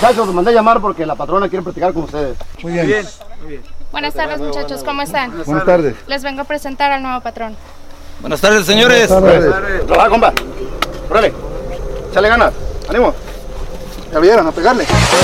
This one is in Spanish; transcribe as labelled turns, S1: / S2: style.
S1: Muchachos, los mandé a llamar porque la patrona quiere platicar con ustedes.
S2: Muy bien.
S3: Buenas tardes, muchachos, ¿cómo están?
S2: Buenas tardes.
S3: Les vengo a presentar al nuevo patrón.
S4: Buenas tardes, señores.
S2: Buenas tardes.
S1: Trabaja, compa. Órale. Échale ganas. Ánimo.
S2: Ya vieron, a pegarle.